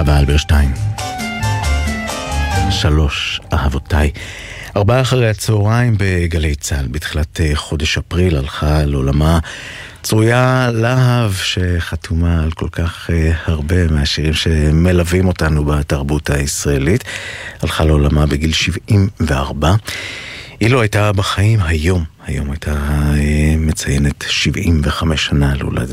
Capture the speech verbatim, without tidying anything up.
חווה אלברשטיין. שלוש אהבותיי. ארבעה אחרי הצהריים בגלי צהל, בתחילת חודש אפריל הלכה לעולמה צרויה להב, שחתומה על כל כך הרבה מהשירים שמלווים אותנו בתרבות הישראלית. הלכה לעולמה בגיל שבעים וארבע. היא לא הייתה בחיים היום, היום הייתה מציינת שבעים וחמש שנה להולדת